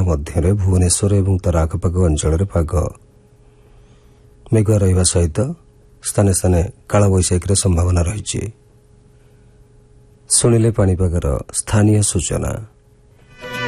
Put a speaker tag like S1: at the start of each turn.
S1: ମଧ୍ୟରେ ଭୁବନେଶ୍ୱର ଏବଂ ତାର ଆଖପାଖ ଅଞ୍ଚଳରେ ପାଗ ମେଘୁଆ ରହିବା ସହିତ ସ୍ଥାନେ ସ୍ଥାନେ କାଳବୈଶାଖୀର ସମ୍ଭାବନା ରହିଛି। ଶୁଣିଲେ ପାଣିପାଗର ସ୍ଥାନୀୟ ସୂଚନା।